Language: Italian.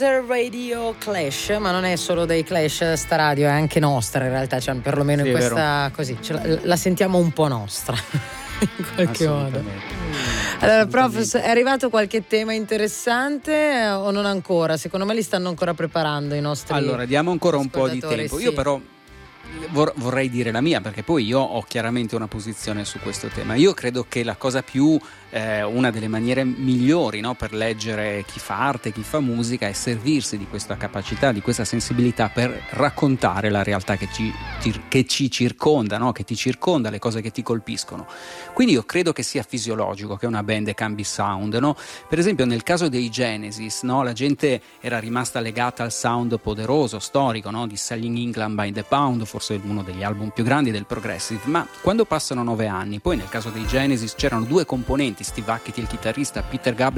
Radio Clash, ma non è solo dei Clash sta radio, è anche nostra in realtà, cioè perlomeno Sì, in è questa così la sentiamo un po' nostra in qualche modo. Allora, prof, è arrivato qualche tema interessante o non ancora? Secondo me li stanno ancora preparando i nostri. Allora, diamo ancora un po' di tempo. Sì. Io però vorrei dire la mia, perché poi io ho chiaramente una posizione su questo tema. Io credo che la cosa più una delle maniere migliori, no, per leggere chi fa arte, chi fa musica, è servirsi di questa capacità, di questa sensibilità per raccontare la realtà che ci circonda, no? Che ti circonda, le cose che ti colpiscono. Quindi io credo che sia fisiologico che una band cambi sound, no? Per esempio nel caso dei Genesis, no, la gente era rimasta legata al sound poderoso, storico, no, di Selling England by the Pound, forse uno degli album più grandi del progressive, ma quando passano 9 anni, poi nel caso dei Genesis c'erano due componenti, Steve Hackett il chitarrista, Peter Gabriel